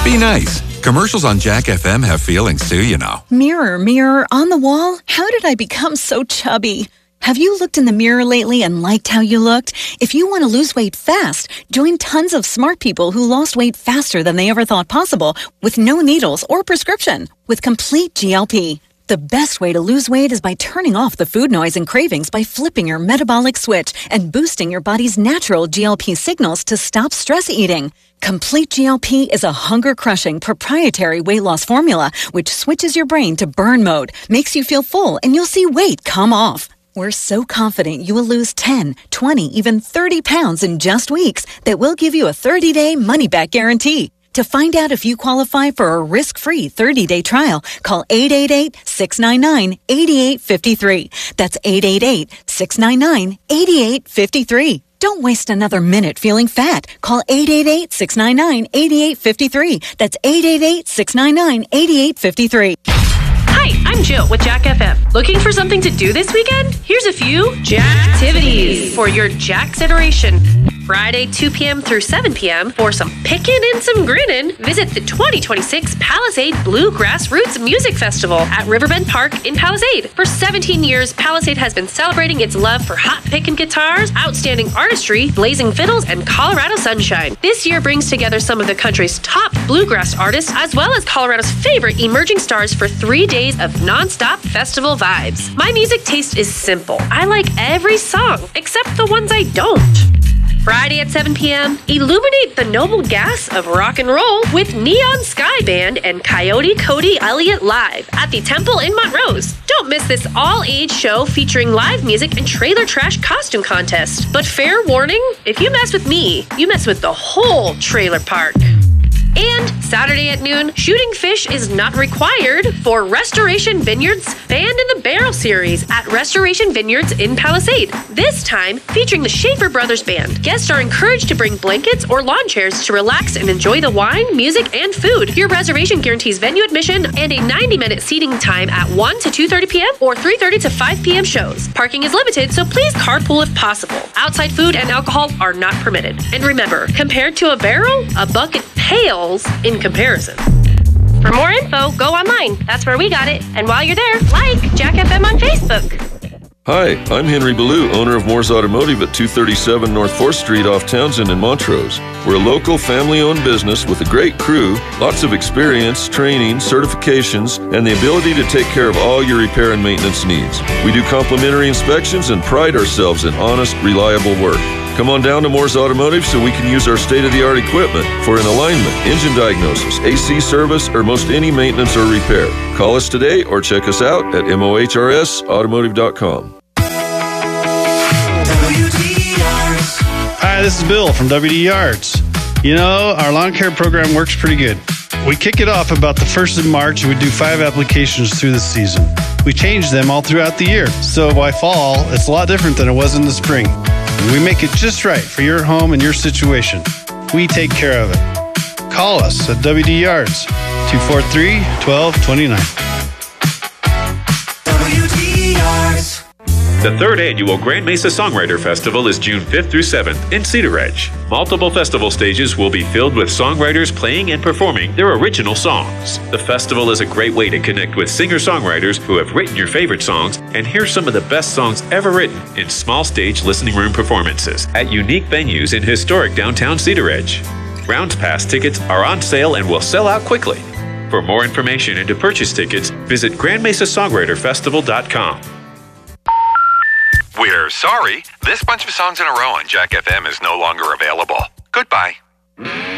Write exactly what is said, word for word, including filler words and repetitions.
Be nice. Commercials on Jack F M have feelings too, you know. Mirror, mirror on the wall, how did I become so chubby? Have you looked in the mirror lately and liked how you looked? If you want to lose weight fast, join tons of smart people who lost weight faster than they ever thought possible with no needles or prescription with Complete G L P. The best way to lose weight is by turning off the food noise and cravings by flipping your metabolic switch and boosting your body's natural G L P signals to stop stress eating. Complete G L P is a hunger-crushing proprietary weight loss formula which switches your brain to burn mode, makes you feel full, and you'll see weight come off. We're so confident you will lose ten, twenty, even thirty pounds in just weeks that we'll give you a thirty-day money-back guarantee. To find out if you qualify for a risk-free thirty-day trial, call eight eight eight, six nine nine, eight eight five three. That's eight eight eight, six nine nine, eight eight five three. Don't waste another minute feeling fat. Call eight eight eight, six nine nine, eight eight five three. That's eight eight eight, six nine nine, eight eight five three. Hi, I'm Jill with Jack F M. Looking for something to do this weekend? Here's a few Jack activities for your Jack generation. Friday, two p.m. through seven p.m. for some pickin' and some grinnin'. Visit the twenty twenty-six Palisade Bluegrass Roots Music Festival at Riverbend Park in Palisade. For seventeen years, Palisade has been celebrating its love for hot pickin' guitars, outstanding artistry, blazing fiddles, and Colorado sunshine. This year brings together some of the country's top bluegrass artists, as well as Colorado's favorite emerging stars for three days of non-stop festival vibes. My music taste is simple. I like every song, except the ones I don't. Friday at seven p.m., illuminate the noble gas of rock and roll with Neon Sky Band and Coyote Cody Elliott live at the Temple in Montrose. Don't miss this all-age show featuring live music and trailer trash costume contest. But fair warning, if you mess with me, you mess with the whole trailer park. And Saturday at noon, shooting fish is not required for Restoration Vineyards Band in the Barrel series at Restoration Vineyards in Palisade. This time, featuring the Schaefer Brothers Band. Guests are encouraged to bring blankets or lawn chairs to relax and enjoy the wine, music, and food. Your reservation guarantees venue admission and a ninety-minute seating time at one to two thirty p.m. or three thirty to five p.m. shows. Parking is limited, so please carpool if possible. Outside food and alcohol are not permitted. And remember, compared to a barrel, a bucket pales in comparison. For more info, go online. That's where we got it. And while you're there, like Jack F M on Facebook. Hi, I'm Henry Ballou, owner of Moore's Automotive at two thirty-seven North fourth Street off Townsend in Montrose. We're a local family-owned business with a great crew, lots of experience, training, certifications, and the ability to take care of all your repair and maintenance needs. We do complimentary inspections and pride ourselves in honest, reliable work. Come on down to Moore's Automotive so we can use our state-of-the-art equipment for an alignment, engine diagnosis, A C service, or most any maintenance or repair. Call us today or check us out at M O H R S automotive dot com. Hi, this is Bill from W D Yards. You know, our lawn care program works pretty good. We kick it off about the first of March and we do five applications through the season. We change them all throughout the year. So by fall, it's a lot different than it was in the spring. And we make it just right for your home and your situation. We take care of it. Call us at W D Yards, two four three, one two two nine. W D Yards. The third annual Grand Mesa Songwriter Festival is June fifth through seventh in Cedar Ridge. Multiple festival stages will be filled with songwriters playing and performing their original songs. The festival is a great way to connect with singer-songwriters who have written your favorite songs and hear some of the best songs ever written in small stage listening room performances at unique venues in historic downtown Cedar Ridge. Rounds Pass tickets are on sale and will sell out quickly. For more information and to purchase tickets, visit grand mesa songwriter festival dot com. We're sorry. This bunch of songs in a row on Jack F M is no longer available. Goodbye.